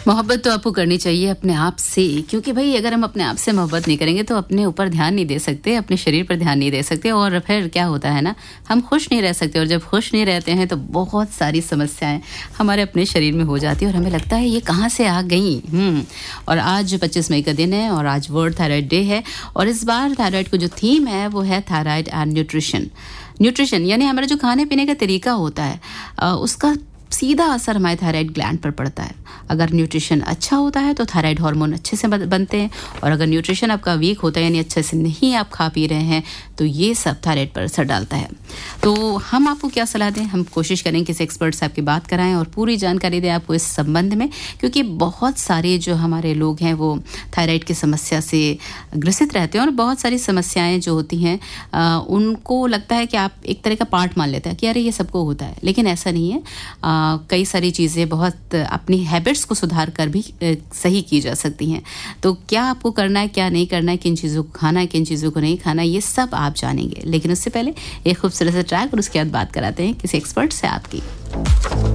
मोहब्बत तो आपको करनी चाहिए अपने आप से, क्योंकि भाई अगर हम अपने आप से मोहब्बत नहीं करेंगे तो अपने ऊपर ध्यान नहीं दे सकते, अपने शरीर पर ध्यान नहीं दे सकते, और फिर क्या होता है ना, हम खुश नहीं रह सकते। और जब खुश नहीं रहते हैं तो बहुत सारी समस्याएं हमारे अपने शरीर में हो जाती है और हमें लगता है ये कहाँ से आ गई। और आज 25 मई का दिन है और आज वर्ल्ड थायराइड डे है, और इस बार थायराइड को जो थीम है वो है थायराइड एंड न्यूट्रिशन यानी हमारा जो खाने पीने का तरीका होता है उसका सीधा असर हमारे थायराइड ग्लैंड पर पड़ता है। अगर न्यूट्रिशन अच्छा होता है तो थायराइड हार्मोन अच्छे से बनते हैं, और अगर न्यूट्रिशन आपका वीक होता है यानी अच्छे से नहीं आप खा पी रहे हैं तो ये सब थायराइड पर असर डालता है। तो हम आपको क्या सलाह दें, हम कोशिश करें किसी एक्सपर्ट से आपकी बात कराएं और पूरी जानकारी दें आपको इस संबंध में, क्योंकि बहुत सारे जो हमारे लोग हैं वो थायराइड की समस्या से ग्रसित रहते हैं, और बहुत सारी समस्याएं जो होती हैं उनको लगता है कि आप एक तरह का पार्ट मान लेते हैं कि अरे ये सबको होता है, लेकिन ऐसा नहीं है। कई सारी चीज़ें बहुत अपनी हैबिट्स को सुधार कर भी सही की जा सकती हैं। तो क्या आपको करना है, क्या नहीं करना है, किन चीज़ों को खाना है, किन चीज़ों को नहीं खाना है, ये सब आप जानेंगे। लेकिन उससे पहले एक खूबसूरत सा ट्रैक और उसके बाद बात कराते हैं किसी एक्सपर्ट से आपकी।